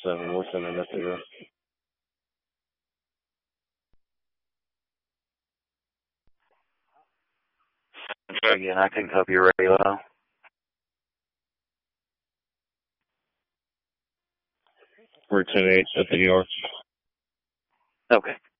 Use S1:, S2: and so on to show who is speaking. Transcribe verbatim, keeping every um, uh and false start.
S1: seven. We're sending that through. Try again. I can copy your radio. We're ten eight at the York. Okay.